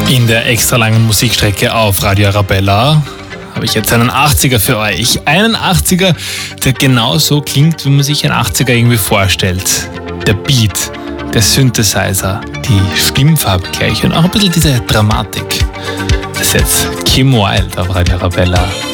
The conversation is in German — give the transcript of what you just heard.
In der extra langen Musikstrecke auf Radio Arabella habe ich jetzt einen 80er für euch. Einen 80er, der genauso klingt, wie man sich einen 80er irgendwie vorstellt. Der Beat, der Synthesizer, die Stimmfarbe gleich und auch ein bisschen diese Dramatik. Das ist jetzt Kim Wilde auf Radio Arabella.